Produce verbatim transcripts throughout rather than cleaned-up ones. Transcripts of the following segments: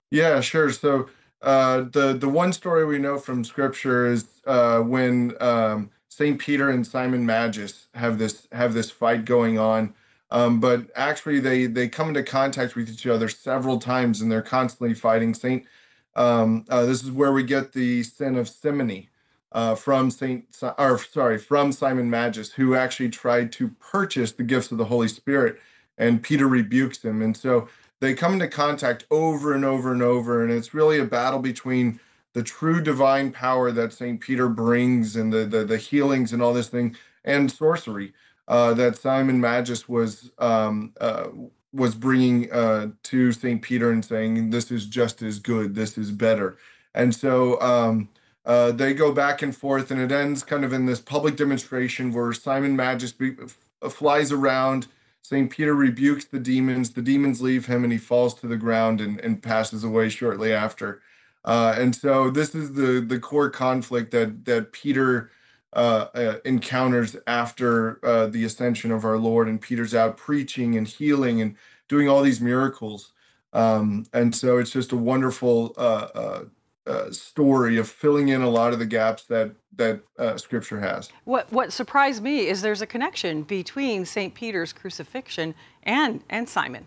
Yeah, sure. So uh, the the one story we know from Scripture is uh, when um, Saint Peter and Simon Magus have this have this fight going on. Um, but actually, they they come into contact with each other several times, and they're constantly fighting. Saint um, uh, This is where we get the sin of simony uh, from Saint Si- or sorry from Simon Magus, who actually tried to purchase the gifts of the Holy Spirit, and Peter rebukes him, and so they come into contact over and over and over, and it's really a battle between the true divine power that Saint Peter brings and the the, the healings and all this thing, and sorcery uh, that Simon Magus was um, uh, was bringing uh, to Saint Peter and saying, "This is just as good. This is better." And so um, uh, they go back and forth, and it ends kind of in this public demonstration where Simon Magus be, f- flies around. Saint Peter rebukes the demons. The demons leave him, and he falls to the ground and, and passes away shortly after. Uh, and so this is the the core conflict that that Peter uh, uh, encounters after uh, the ascension of our Lord. And Peter's out preaching and healing and doing all these miracles. Um, and so it's just a wonderful uh, uh, uh, story of filling in a lot of the gaps that that uh, Scripture has. What what surprised me is there's a connection between Saint Peter's crucifixion and and Simon.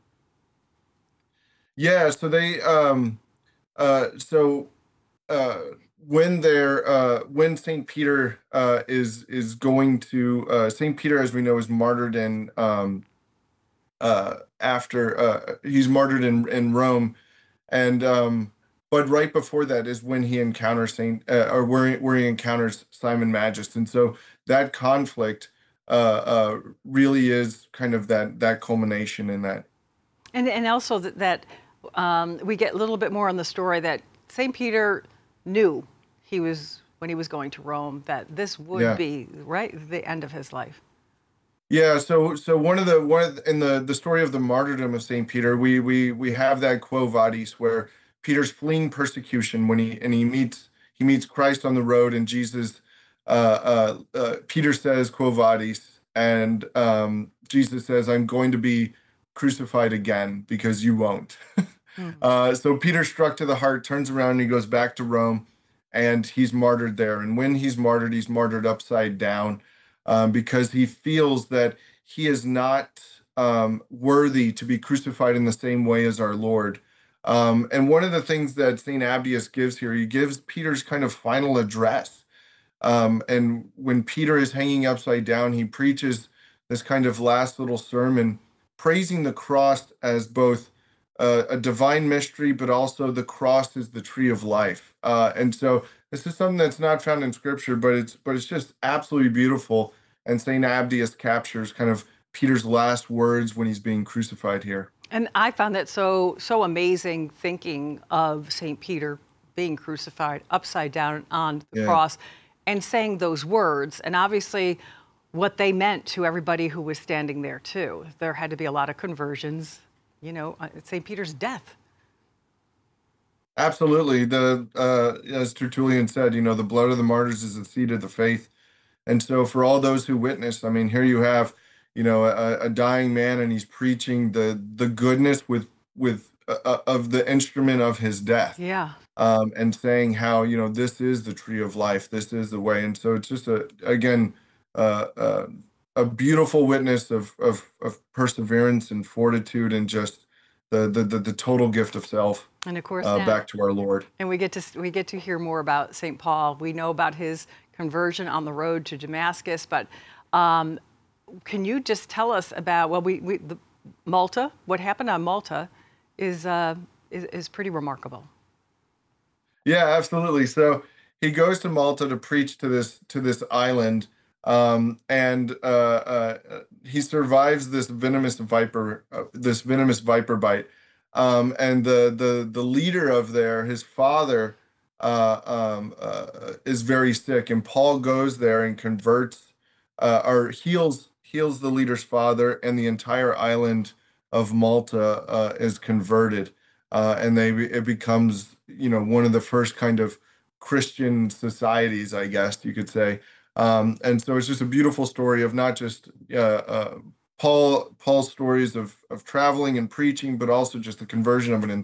Yeah, so they um uh so uh when they're uh when Saint Peter uh is is going to uh Saint Peter, as we know, is martyred in um uh after uh he's martyred in in Rome, and um but right before that is when he encounters Saint uh, or where he, where he encounters Simon Magus. And so that conflict uh uh really is kind of that that culmination in that. And and also that, that um, we get a little bit more on the story that Saint Peter knew he was when he was going to Rome that this would Yeah. be right the end of his life. Yeah, so so one of the one of the, in the the story of the martyrdom of Saint Peter, we we we have that Quo Vadis, where Peter's fleeing persecution when he and he meets he meets Christ on the road, and Jesus uh uh, uh Peter says Quo Vadis, and um Jesus says, "I'm going to be crucified again because you won't." Mm. Uh so Peter, struck to the heart, turns around and he goes back to Rome, and he's martyred there. And when he's martyred, he's martyred upside down, um, because he feels that he is not um, worthy to be crucified in the same way as our Lord. Um, and one of the things that Saint Abdius gives here, he gives Peter's kind of final address. Um, and when Peter is hanging upside down, he preaches this kind of last little sermon, praising the cross as both uh, a divine mystery, but also the cross is the tree of life. Uh, and so this is something that's not found in Scripture, but it's but it's just absolutely beautiful. And Saint Abdius captures kind of Peter's last words when he's being crucified here. And I found that so so amazing thinking of Saint Peter being crucified upside down on the Yeah, cross and saying those words, and obviously what they meant to everybody who was standing there too. There had to be a lot of conversions, you know, at Saint Peter's death. absolutely. The uh, as Tertullian said, you know, the blood of the martyrs is the seed of the faith. And so for all those who witness, I mean, here you have, you know, a, a dying man, and he's preaching the the goodness with with uh, uh, of the instrument of his death, Yeah. um, and saying how, you know, this is the tree of life, this is the way. And so it's just a again uh, uh, a beautiful witness of of of perseverance and fortitude, and just the the the, the total gift of self And of course uh, now, back to our Lord. and we get to we get to hear more about Saint Paul. We know about his conversion on the road to Damascus, but um, can you just tell us about well, we, we the, Malta? What happened on Malta is, uh, is is pretty remarkable. Yeah, absolutely. So he goes to Malta to preach to this to this island, um, and uh, uh, uh, he survives this venomous viper, uh, this venomous viper bite. Um, and the the the leader of there, his father, uh, um, uh, is very sick, and Paul goes there and converts, uh, or heals heals the leader's father, and the entire island of Malta uh, is converted, uh, and they it becomes, you know, one of the first kind of Christian societies, I guess you could say. Um, and so it's just a beautiful story of not just uh, uh, Paul Paul's stories of of traveling and preaching, but also just the conversion of an